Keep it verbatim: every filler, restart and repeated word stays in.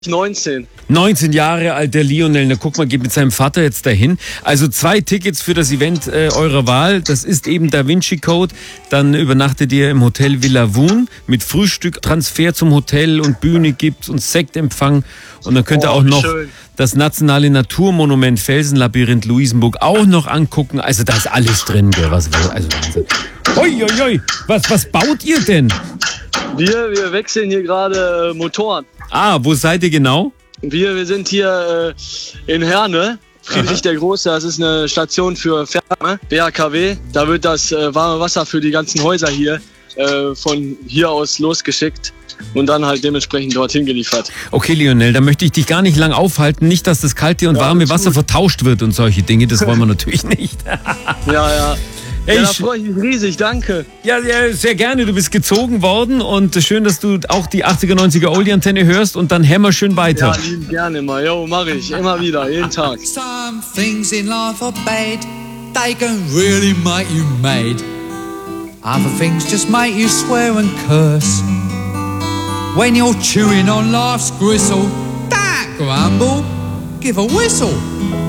neunzehn. neunzehn Jahre alt, der Lionel. Na, guck mal, geht mit seinem Vater jetzt dahin. Also zwei Tickets für das Event äh, eurer Wahl. Das ist eben Da Vinci Code. Dann übernachtet ihr im Hotel Villa Woon mit Frühstück, Transfer zum Hotel und Bühne gibt's und Sektempfang. Und dann könnt ihr Oh, auch noch schön. das nationale Naturmonument Felsenlabyrinth Luisenburg auch noch angucken. Also da ist alles drin, gell? Was, also Wahnsinn. Oi, oi, oi. Was, was baut ihr denn? Wir, wir wechseln hier gerade äh, Motoren. Ah, wo seid ihr genau? Wir, wir sind hier äh, in Herne, Friedrich Aha. der Große. Das ist eine Station für Ferne, B H K W. Da wird das äh, warme Wasser für die ganzen Häuser hier äh, von hier aus losgeschickt und dann halt dementsprechend dorthin geliefert. Okay, Lionel, da möchte ich dich gar nicht lang aufhalten. Nicht, dass das kalte und Ja, warme ist Wasser gut. vertauscht wird und solche Dinge. Das wollen wir natürlich nicht. Ja, ja. Ey, Ja, da ich- freue ich mich riesig, danke. Ja, ja, sehr gerne. Du bist gezogen worden und schön, dass du auch die achtziger, neunziger Oldie-Antenne hörst und dann hämmer schön Ja, weiter. lieben gerne immer. Jo, mach ich. Immer wieder, jeden Tag. Some things in life are bad, they can really make you mad. Other things just make you swear and curse. When you're chewing on life's gristle, don't grumble, give a whistle.